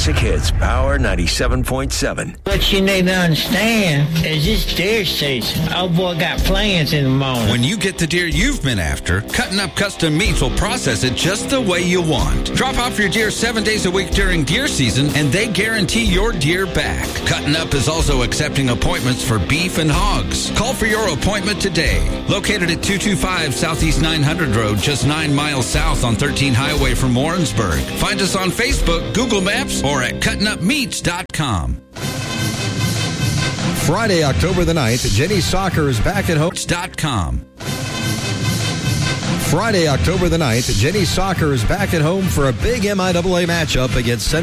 Classic Hits, Power 97.7. What you need to understand is this deer season. Old boy got plans in the morning. When you get the deer you've been after, Cutting Up Custom Meats will process it just the way you want. Drop off your deer 7 days a week during deer season, and they guarantee your deer back. Cutting Up is also accepting appointments for beef and hogs. Call for your appointment today. Located at 225 Southeast 900 Road, just 9 miles south on 13 Highway from Warrensburg. Find us on Facebook, Google Maps, or at cuttingupmeats.com. Friday, October the 9th, Jenny Soccer is back at home. Friday, October the 9th, Jenny Soccer is back at home for a big MIAA matchup against